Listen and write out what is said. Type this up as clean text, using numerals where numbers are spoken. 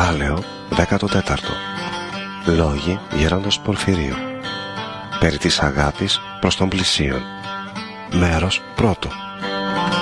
Κεφάλαιο 14. Λόγοι γέροντος Πορφυρίου. Περί της αγάπης προς τον πλησίον. Μέρος πρώτο.